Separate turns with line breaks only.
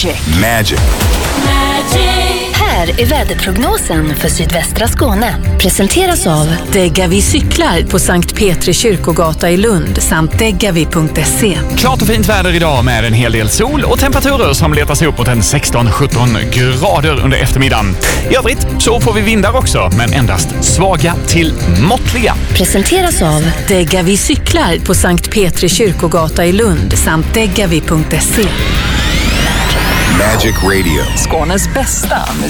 Magic.
Här är väderprognosen för sydvästra Skåne. Presenteras av
Degavi cyklar på Sankt Petri kyrkogata i Lund samt degavi.se.
Klart och fint väder idag med en hel del sol och temperaturer som letar sig uppåt en 16-17 grader under eftermiddagen. I övrigt så får vi vindar också, men endast svaga till måttliga.
Presenteras av
Degavi cyklar på Sankt Petri kyrkogata i Lund samt degavi.se.
Magic Radio.
Skånes bästa musik.